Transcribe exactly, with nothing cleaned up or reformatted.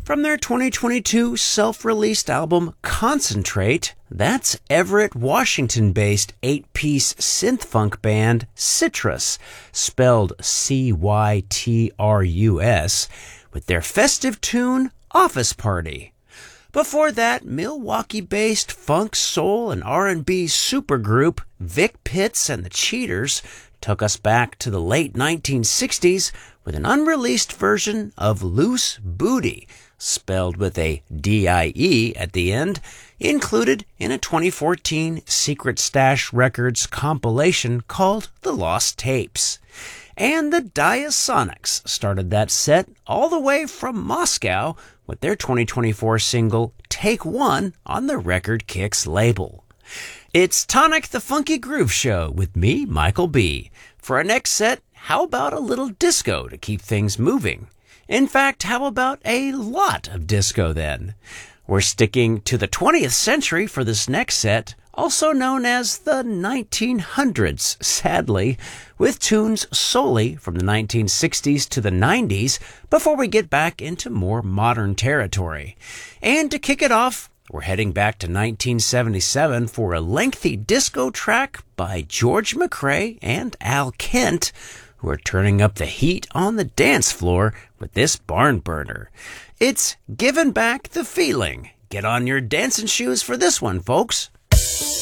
From their twenty twenty-two self-released album Concentrate, that's Everett, Washington-based eight-piece synth-funk band Citrus, spelled C Y T R U S, with their festive tune Office Party. Before that, Milwaukee-based funk, soul, and R and B supergroup Vic Pitts and the Cheaters took us back to the late nineteen sixties with an unreleased version of Loose Booty, spelled with a D I E at the end, included in a twenty fourteen Secret Stash Records compilation called The Lost Tapes. And the Diasonics started that set all the way from Moscow with their twenty twenty-four single Take One on the Record Kicks label. It's Tonic the Funky Groove Show with me, Michael B. For our next set, how about a little disco to keep things moving? In fact, how about a lot of disco then? We're sticking to the twentieth century for this next set, also known as the nineteen hundreds, sadly, with tunes solely from the nineteen sixties to the nineties before we get back into more modern territory. And to kick it off, we're heading back to nineteen seventy-seven for a lengthy disco track by George McCrae and Al Kent, who are turning up the heat on the dance floor with this barn burner. It's Giving Back the Feeling. Get on your dancing shoes for this one, folks.